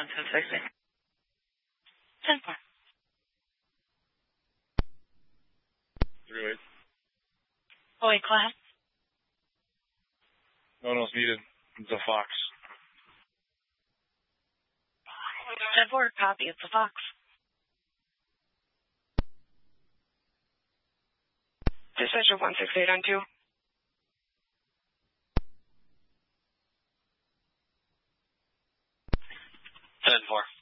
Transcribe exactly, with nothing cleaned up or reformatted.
one ten sixty. ten four. three eight. Oh, wait, class. No one else needed. It's a Fox. ten four, copy. It's a Fox. Dispatcher one six eight on two. ten four.